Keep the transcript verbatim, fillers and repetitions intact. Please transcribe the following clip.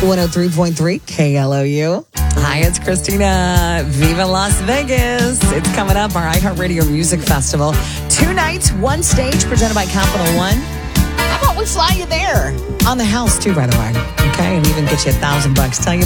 one oh three point three K L O U. Hi, it's Christina. Viva Las Vegas. It's coming up, our iHeartRadio Music Festival. Two nights, one stage, presented by Capital One. How about we fly you there? On the house, too, by the way. Okay, and even get you a thousand bucks. Tell you